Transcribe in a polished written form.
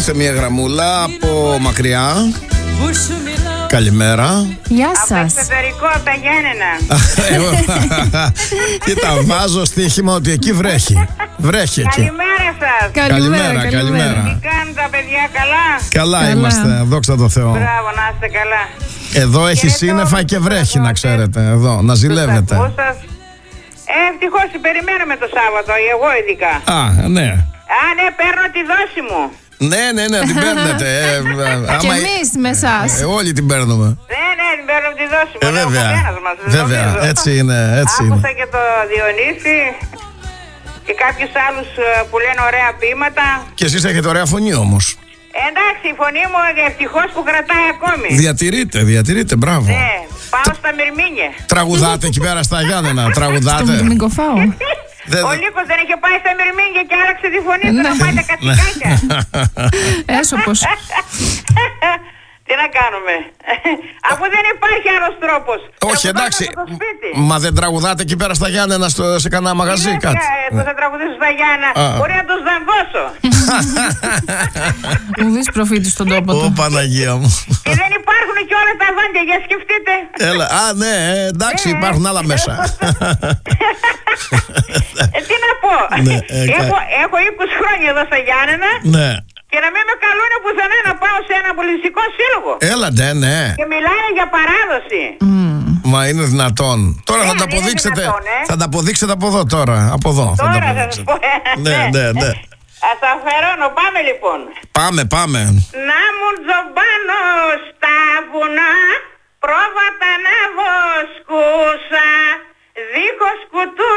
Ήρθε μια γραμμούλα από μακριά. Καλημέρα. Γεια σας. Από εξωτερικό, από τα Γιάννενα. Κοίτα, βάζω στοίχημα ότι εκεί βρέχει. Βρέχει εκεί. Καλημέρα σας. Καλημέρα. Τι κάνουν τα παιδιά, καλά? Καλά είμαστε, δόξα τω Θεώ. Μπράβο, να είστε καλά. Εδώ έχει σύννεφα και βρέχει, να ξέρετε. Εδώ, να ζηλεύετε. Ευτυχώς περιμένουμε το Σάββατο, εγώ ειδικά. Ναι. Ναι, παίρνω τη δόση μου. Ναι, την παίρνετε. Και εμείς με εσάς. Όλοι την παίρνουμε. Ναι, την παίρνω τη δόση μου. Βέβαια, έτσι είναι. Άκουσα και το Διονύση και κάποιους άλλους που λένε ωραία ποίηματα. Και εσείς έχετε ωραία φωνή όμως. Εντάξει, η φωνή μου ευτυχώς που κρατάει ακόμη. Διατηρείτε, μπράβο. Ναι, πάω στα Μυρμήνια. Τραγουδάτε εκεί πέρα στα Γιάννενα, τραγουδάτε. Μην κοφάω. Ο Νίκος δεν είχε πάει στα Μυρμήνια και άλλαξε τη φωνή του να πάει τα κατσικάκια. Έσωπος. Τι να κάνουμε, αφού δεν υπάρχει άλλος τρόπος. Όχι, εντάξει, μα δεν τραγουδάτε εκεί πέρα στα Γιάννενα σε κανένα μαγαζί κάτι? Θα τραγουδήσω στα Γιάννενα, μπορεί να τους δανδώσω. Μου δεις προφήτη στον τόπο του. Ω Παναγία μου. Και δεν υπάρχουν και όλα τα δόντια, για σκεφτείτε. Έλα, ναι, εντάξει, υπάρχουν άλλα μέσα. Τι να πω, έχω 20 χρόνια εδώ στα Γιάννενα. Ναι. Και να μην με καλούνε πουθενά να πάω σε ένα πολιτιστικό σύλλογο. Έλατε, ναι. Και μιλάνε για παράδοση. Μα είναι δυνατόν. Τώρα θα τα αποδείξετε. Θα τα αποδείξετε από εδώ τώρα. Από εδώ. Τώρα θα σας πω. Ναι. Ας αφαιρώνω, πάμε λοιπόν. Πάμε. Να μου τζομπάνω στα βουνά, πρόβατα να βοσκούσα, δίχως κουτού